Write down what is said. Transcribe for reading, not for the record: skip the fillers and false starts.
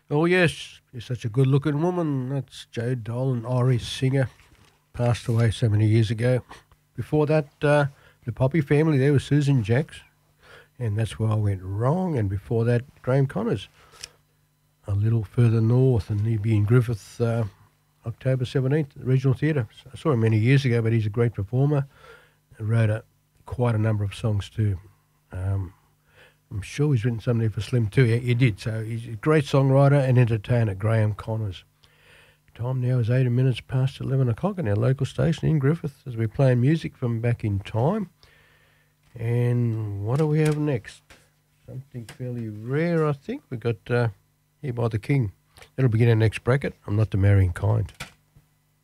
Oh, yes, she's such a good looking woman. That's Jade Dolan, Irish singer, passed away so many years ago. Before that, the Poppy family, there was Susan Jacks, and that's where I went wrong. And before that, Graham Connors, a little further north, and he'd be in Griffith October 17th, the Regional Theatre. I saw him many years ago, but he's a great performer. He wrote quite a number of songs too. Um, I'm sure he's written some there for Slim too. Yeah, he did. So he's a great songwriter and entertainer, Graham Connors. Time now is 18 minutes past 11 o'clock on our local station in Griffith as we're playing music from back in time. And what do we have next? Something fairly rare, I think. We got Here by the King. That'll begin our next bracket. I'm Not the Marrying Kind.